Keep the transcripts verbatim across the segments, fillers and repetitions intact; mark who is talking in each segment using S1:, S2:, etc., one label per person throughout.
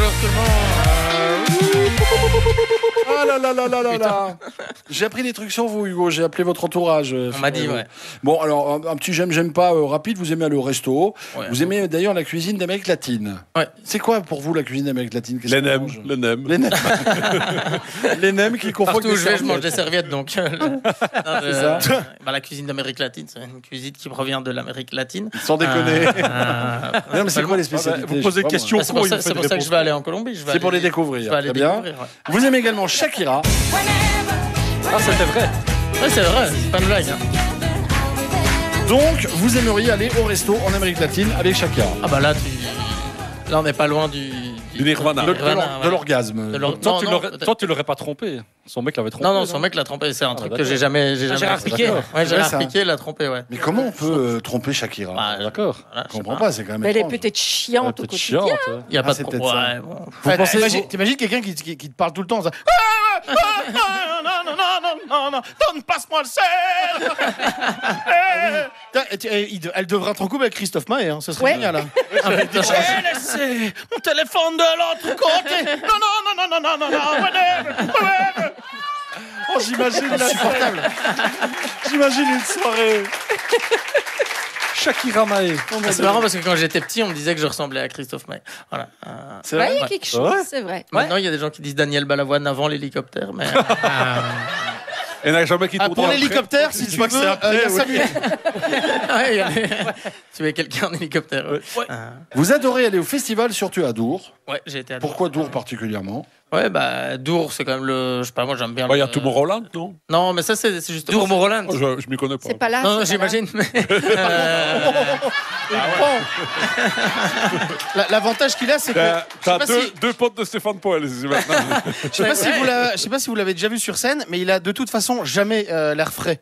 S1: bonjour tout le monde.
S2: Ah là là là là là là. J'ai appris des trucs sur vous, Hugo. J'ai appelé votre entourage.
S1: On m'a dit, ouais.
S2: Bon, alors, un, un petit j'aime, j'aime pas euh, rapide. Vous aimez aller au resto.
S1: Ouais.
S2: Vous aimez d'ailleurs la cuisine d'Amérique latine.
S1: Ouais.
S2: C'est quoi pour vous la cuisine d'Amérique latine? Qu'est-ce
S3: Les
S2: qu'on
S3: nems,
S2: mange
S3: les nems.
S2: Les nems. Les nems qui confondent
S1: Partout où je vais, je mange des serviettes, donc. Non,
S2: C'est ça.
S1: bah, la cuisine d'Amérique latine, c'est une cuisine qui provient de l'Amérique latine.
S2: Sans déconner.
S1: Euh, euh,
S2: Non, mais c'est quoi les
S3: Ah bah,
S2: spécialités?
S3: vous posez
S2: Je sais pas,
S3: question
S2: moi.
S1: bah, c'est pour
S3: con, il
S1: ça,
S3: vous
S1: c'est
S3: fait
S1: pour
S3: des
S1: ça que je vais
S3: réponses.
S1: aller en Colombie. Je vais
S2: C'est
S1: aller-
S2: pour les découvrir.
S1: Je vais aller
S2: Très bien.
S1: découvrir, ouais.
S2: Vous aimez également Shakira.
S3: Ah, c'était vrai.
S1: Ouais, c'est vrai, c'est pas une blague. Hein.
S2: Donc, vous aimeriez aller au resto en Amérique latine avec Shakira.
S1: Ah bah là, tu... là on n'est pas loin du...
S3: Du Nirvana.
S2: De, de
S1: Nirvana,
S2: l'or-
S1: voilà.
S2: de l'orgasme.
S1: De l'or-
S4: Toi,
S1: non,
S4: tu
S1: non,
S4: l'aurais-
S1: peut-être-
S4: toi, tu l'aurais pas trompé. Son mec l'avait trompé.
S1: Non, non, son mec l'a trompé. C'est un truc que j'ai jamais, j'ai jamais
S4: Gérard
S1: expliqué.
S4: Piqué.
S1: Ouais,
S2: C'est
S1: Gérard
S2: vrai, ça.
S1: Piqué l'a trompé, ouais.
S2: Mais comment on peut euh, tromper Shakira?
S1: Bah,
S4: D'accord.
S1: voilà,
S2: Je
S1: je sais
S2: comprends
S1: pas.
S2: pas, c'est quand même
S5: Mais elle est
S2: étrange.
S5: peut-être chiante au
S4: Peut-être
S5: quotidien.
S4: chiante. ouais.
S1: Il y a
S2: Ah,
S1: pas
S2: c'est
S1: de
S2: peut-être
S1: problème.
S2: ça.
S1: Ouais, bon.
S2: Vous pensez-
S6: T'imagines, t'imagines quelqu'un qui, qui, qui te parle tout le temps ça. Ah, ah, ah, non, non, non, non, non, non, donne, passe-moi le sel. Putain, et tu- et il- Elle devrait être en couple avec Christophe Maé, hein, ça serait
S5: Ouais.
S6: génial. Hein. J'ai laissé mon téléphone de l'autre côté. Non, non, non, non, non, non, non, non, whatever, whatever.
S2: Oh, j'imagine la
S6: Insupportable.
S2: J'imagine une soirée.
S4: Shakira Maé.
S1: C'est marrant parce que quand j'étais petit, on me disait que je ressemblais à Christophe Maé. Voilà. Euh,
S2: C'est
S5: Ouais,
S2: vrai.
S5: il y a
S1: Ouais.
S5: quelque chose,
S4: Ouais.
S5: c'est vrai.
S1: Maintenant, il y a des gens qui disent Daniel Balavoine avant l'hélicoptère, mais. euh,
S3: Et n'a jamais quitté
S6: Ah, pour l'hélicoptère, si tu veux,
S2: crois que c'est
S6: euh,
S2: après,
S6: il y a
S2: oui.
S6: Samuel.
S1: ouais, il y avait- tu es quelqu'un en hélicoptère. Ouais, Euh,
S2: Vous adorez aller au festival, surtout à Dour.
S1: ouais j'ai été à Dour.
S2: Pourquoi Dour particulièrement?
S1: Ouais, bah, Dour, c'est quand même le. Je sais pas, moi j'aime bien.
S3: Il y a
S1: le-
S3: Tomorrowland, non?
S1: Non, mais ça, c'est c'est justement.
S4: Tourmoroland.
S3: Oh, Je, je m'y connais pas.
S5: C'est pas là.
S1: Non, non,
S5: c'est pas là.
S1: j'imagine. mais- Euh,
S6: La- L'avantage qu'il a, c'est que.
S3: T'as
S6: je sais
S3: t'as
S6: pas
S3: deux,
S6: si-
S3: deux potes de Stéphane Poel ici maintenant.
S6: je sais pas si vous la- je sais pas si vous l'avez déjà vu sur scène, mais il a de toute façon jamais euh, l'air frais.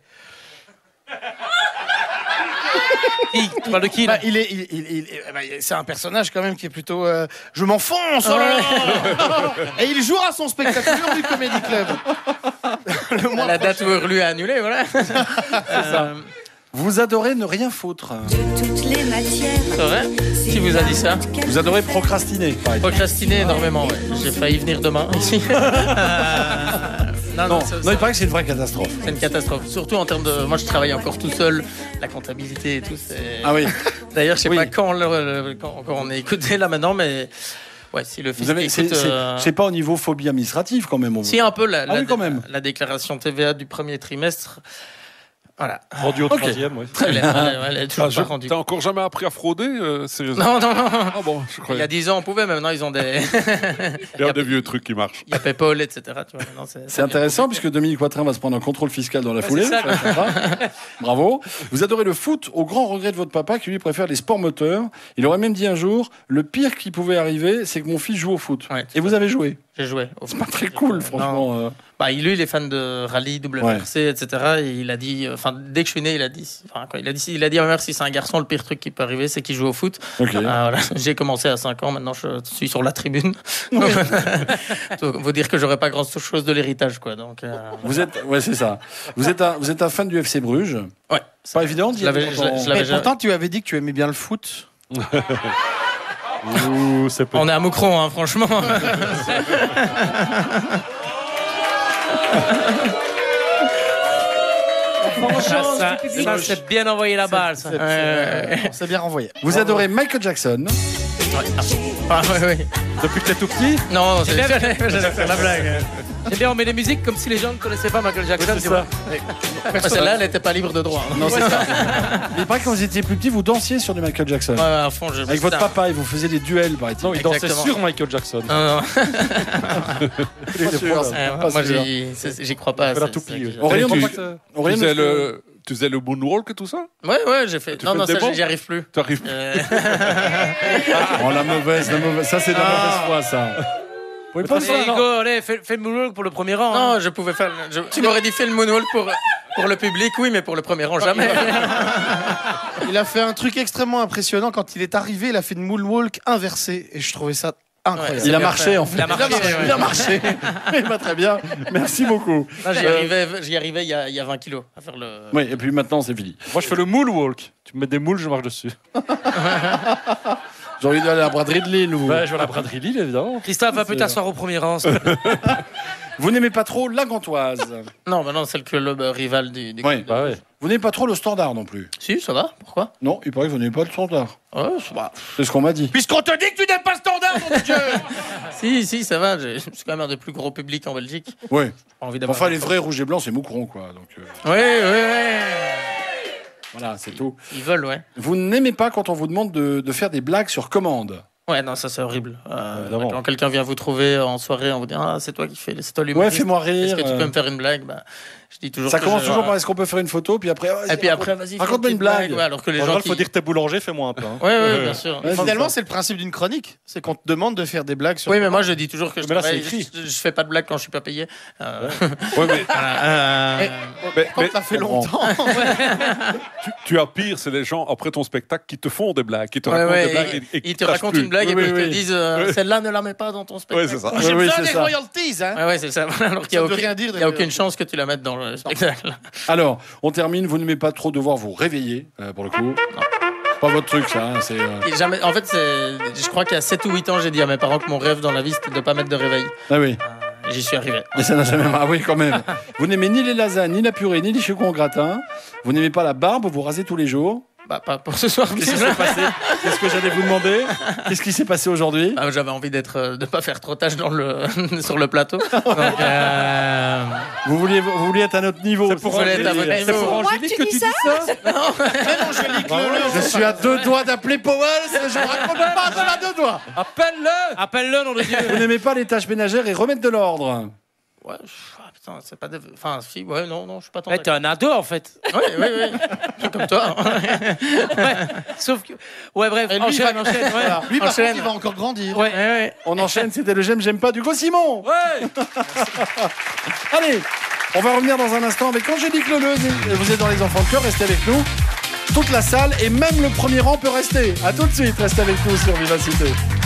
S4: Qui Tu parles de qui
S6: Bah,
S4: là
S6: il est, il, il- il- eh ben, c'est un personnage quand même qui est plutôt. euh, je m'enfonce. Oh là là. Et il jouera son spectacle du Comedy Club. Le mois
S1: La date où Hurlu a annulé, voilà. Euh,
S2: Vous adorez ne rien foutre.
S7: toutes les matières.
S1: C'est vrai. Qui vous a dit ça?
S2: Vous adorez procrastiner, par exemple.
S1: Procrastiner énormément, ouais. J'ai failli venir demain ici. Euh, non,
S2: Non,
S1: non, ça-
S2: non,
S1: ça-
S2: il paraît que c'est une vraie catastrophe.
S1: c'est une catastrophe. Surtout en termes de. Moi, je travaille encore tout seul. La comptabilité et tout, c'est.
S2: Ah oui.
S1: D'ailleurs, je sais
S2: Oui.
S1: pas quand, le- le- quand, quand on est écouté là maintenant, mais. Ouais, si le
S2: Vous
S1: fisc
S2: avez, c'est,
S1: écoute.
S2: c'est-
S1: euh,
S2: c'est pas au niveau phobie administrative quand même. on-
S1: Si, un peu la,
S2: Ah
S1: la,
S2: oui, quand même.
S1: la déclaration T V A du premier trimestre. Voilà.
S4: Rendu au
S2: Ok.
S4: troisième, oui.
S1: Elle est, elle est- elle est toujours
S3: Ah, je-
S1: pas rendue.
S3: T'as encore jamais appris à frauder, euh, sérieusement?
S1: Non, non, non.
S3: Ah bon, je
S1: Il y a
S3: croyais.
S1: dix ans, on pouvait, mais maintenant, ils ont des.
S3: Il y a des vieux trucs qui marchent.
S1: Il y a PayPal, et cetera. Tu vois, maintenant, c'est
S2: C'est intéressant puisque Dominique Poitrin va se prendre un contrôle fiscal dans la foulée.
S4: c'est ça,
S2: Ça va être sympa. Bravo. Vous adorez le foot au grand regret de votre papa qui lui préfère les sports moteurs. Il aurait même dit un jour, le pire qui pouvait arriver, c'est que mon fils joue au foot.
S1: Ouais,
S2: Et vous avez joué.
S1: J'ai joué.
S2: C'est pas très cool, franchement. euh.
S1: Bah, lui, il est fan de rallye, W R C, et cetera. Et il a dit, enfin, dès que je suis né, il a dit, enfin, quand il a dit, il a dit à ma mère, si c'est un garçon, le pire truc qui peut arriver, c'est qu'il joue au foot.
S2: Ok.
S1: Ah, voilà. J'ai commencé à cinq ans, maintenant je suis sur la tribune. Donc, vous dire que j'aurais pas grand chose de l'héritage, quoi. Donc, euh,
S2: Vous êtes, ouais, c'est ça. Vous êtes un, vous êtes un fan du F C Bruges.
S1: ouais.
S2: C'est pas évident. d'y
S1: Je l'avais-
S2: aller
S1: je-
S2: quand
S1: je
S2: on-
S1: l'avais-
S6: Mais pourtant, tu avais dit que tu aimais bien le foot.
S4: Ouh, c'est pas.
S1: On est à Moucron, hein, franchement.
S4: Ça, ça, c'est bien envoyé la balle, ça.
S6: C'est-
S1: Ouais.
S6: On s'est bien renvoyé.
S2: Vous adorez Michael Jackson.
S1: Ah, ouais, ouais.
S4: Depuis que t'es tout petit.
S1: Non, c'est
S4: bien.
S1: c'est la blague.
S4: C'est bien, on met des musiques comme si les gens ne connaissaient pas Michael Jackson.
S2: c'est
S4: tu vois.
S1: Ouais, Celle-là, elle n'était pas libre de droit.
S2: Non, c'est ça. Mais il paraît que quand vous étiez plus petit, vous dansiez sur du Michael Jackson.
S1: Ouais, à fond, je
S2: Avec votre papa, et vous faisiez des duels, paraît-il.
S4: Non, il dansait
S1: Exactement.
S4: sur Michael Jackson.
S1: Non, non.
S2: Pas sûr, ça.
S1: Ouais,
S2: Pas
S1: moi,
S2: sûr.
S1: j'y c'est- j'y crois pas.
S4: Elle a
S1: c'est-
S4: tout
S1: c'est-
S4: plié.
S1: c'est-
S2: Aurélien,
S3: Tu-
S2: tu-
S3: Tu
S2: Aurélien,
S3: faisais
S2: est-ce que-
S3: le, tu faisais le moonwalk et tout ça?
S1: Ouais, ouais, j'ai fait.
S3: Tu
S1: Non,
S3: fais
S1: non,
S3: des
S1: ça,
S3: bons
S1: j'y arrive plus.
S3: T'arrives.
S1: Euh,
S2: Oh, la mauvaise, la mauvaise. Ça, c'est de la
S1: Ah.
S2: mauvaise foi, ça. Vous pouvez pas
S4: Allez,
S2: ça, non
S4: Hugo, allez, fais, fais le moonwalk pour le premier rang. hein.
S1: Non, je pouvais faire. le- je- Tu m'aurais dit fait le moonwalk pour, pour le public, oui, mais pour le premier rang, jamais.
S6: Il a fait un truc extrêmement impressionnant. Quand il est arrivé, il a fait une moonwalk inversée. Et je trouvais ça incroyable.
S1: Ouais,
S2: Il a
S1: bien
S2: marché,
S1: fait.
S2: en fait.
S1: Il a marché, ouais.
S2: Il a marché. Il va très bien. Merci beaucoup.
S4: Là,
S1: J'y
S4: j'ai-
S1: arrivais, j'y arrivais il y, a, il y a vingt kilos à faire le.
S2: Oui, et puis maintenant, c'est fini.
S4: Moi, je fais le moonwalk. Tu me mets des moules, je marche dessus.
S2: J'ai envie d'aller à la braderie de Lille. Ou...
S5: Ouais, je vais à la braderie de Lille, évidemment.
S4: Christophe, va peut t'asseoir au premier rang.
S2: Vous n'aimez pas trop la Gantoise.
S1: Non, mais non, c'est le club euh, rival du. du
S2: Oui.
S5: Bah ouais.
S2: Vous n'aimez pas trop le Standard non plus.
S1: Si, ça va. Pourquoi?
S2: Non, il paraît que vous n'aimez pas le Standard.
S1: Ouais, je sais pas.
S2: C'est ce qu'on m'a dit.
S6: Puisqu'on te dit que tu n'aimes pas le Standard, mon Dieu.
S1: Si, si, ça va. j'ai- C'est quand même un des plus gros publics en Belgique.
S2: Oui.
S1: J'ai pas envie d'avoir.
S2: Enfin, les vrais rouges et blancs, c'est Moucron, quoi. Donc, euh,
S1: Oui, oui, oui.
S2: voilà, c'est tout.
S1: Ils veulent, ouais.
S2: Vous n'aimez pas quand on vous demande de, de faire des blagues sur commande.
S1: Ouais, non, ça c'est horrible. Euh,
S5: Évidemment.
S1: quand quelqu'un vient vous trouver en soirée, on vous dit ah c'est toi qui fais, c'est toi
S2: Ouais,
S1: l'humoriste.
S2: fais-moi
S1: Est-ce
S2: rire.
S1: que tu
S2: euh,
S1: peux me faire une blague? Bah, je dis toujours.
S2: Ça
S1: que
S2: commence
S1: je-
S2: toujours par est-ce qu'on peut faire une photo, puis après. oh, vas-y,
S1: Et puis après,
S2: raconte-
S1: vas-y.
S2: raconte-moi
S1: fais
S2: une blague.
S1: Ouais, alors que les
S5: En
S1: gens
S5: général,
S1: qui.
S5: faut dire que t'es boulanger, fais-moi un peu. hein.
S1: Ouais, ouais, bien sûr.
S2: Ouais, c'est
S6: Finalement,
S2: ça.
S6: c'est le principe d'une chronique. C'est qu'on te demande de faire des blagues sur.
S1: Oui, mais moi je dis toujours que je,
S5: Mais là, c'est
S1: travaille,
S5: écrit.
S1: je, je fais pas de blague quand je suis pas payé. Euh,
S3: Ouais, mais,
S1: euh,
S6: Mais-
S3: mais-
S6: Quand
S3: mais
S6: ça fait
S2: je
S6: longtemps.
S3: tu, tu as pire, c'est les gens après ton spectacle qui te font des blagues, qui te
S1: ouais,
S3: racontent
S1: ouais,
S3: des blagues.
S1: et-
S3: et, et qui
S1: ils te
S3: lâchent
S1: racontent
S3: plus.
S1: une blague
S2: Oui,
S1: et puis
S2: oui,
S1: ils te
S2: oui.
S1: disent euh,
S3: Ouais.
S1: celle-là ne la mets pas dans ton spectacle.
S3: Ouais, c'est ça.
S2: Oui,
S6: J'aime
S2: oui,
S6: ça
S2: c'est
S6: des
S2: ça.
S6: royalties, hein.
S1: Ouais, ouais, c'est ça. Alors qu'il y a
S6: Ça veut
S1: aucune,
S6: rien dire,
S1: il y a
S6: d'ailleurs.
S1: aucune chance que tu la mettes dans le spectacle.
S2: Alors, on termine. Vous n'aimez pas trop devoir vous réveiller, euh, pour le coup. Pas votre truc, ça. hein, c'est. euh,
S1: Et jamais, en fait, c'est, je crois qu'il y a sept ou huit ans, j'ai dit à mes parents que mon rêve dans la vie c'était de pas mettre de réveil.
S2: Ah oui.
S1: Et j'y suis arrivé.
S2: Mais ça n'a jamais. Ah oui, quand même. Vous n'aimez ni les lasagnes, ni la purée, ni les chocolats au gratin. Vous n'aimez pas la barbe. Vous rasez tous les jours.
S1: Bah, pas pour ce soir.
S2: Qu'est-ce qui s'est passé Qu'est-ce que j'allais vous demander Qu'est-ce qui s'est passé aujourd'hui
S1: Ah, j'avais envie d'être, euh, de pas faire trop tâche dans le, sur le plateau. Donc, euh,
S2: vous vouliez, vous vouliez être à notre niveau.
S1: pour voulez être à votre
S2: Angélique.
S1: niveau.
S2: C'est pour
S7: Moi,
S2: Angélique
S7: tu
S2: que
S7: dis
S2: tu dis ça Je suis à deux doigts d'appeler Powell. Je ne raconte pas, je suis à deux doigts.
S4: Appelle-le Appelle-le, nom de Dieu.
S2: Vous n'aimez pas les tâches ménagères et remettre de l'ordre.
S1: ouais, je- ah, putain, c'est pas des, enfin, si, ouais, non, non, je suis pas tant.
S4: Ouais, t'es un ado en fait.
S1: Oui, oui, oui. Comme toi.
S4: Ouais. Sauf que. Ouais, bref,
S6: Et lui,
S4: enchaîne,
S6: il va-
S4: enchaîne. Ouais.
S6: Voilà. Lui, par
S1: Enchaîne.
S6: contre, il va encore grandir.
S4: Ouais.
S1: Ouais, ouais.
S2: On enchaîne, c'était le j'aime, j'aime pas du Simon.
S4: Ouais.
S2: Allez, on va revenir dans un instant avec Angélique Leleuze. Vous êtes dans les enfants de cœur, restez avec nous. Toute la salle et même le premier rang peut rester. A tout de suite, restez avec nous sur Vivacité.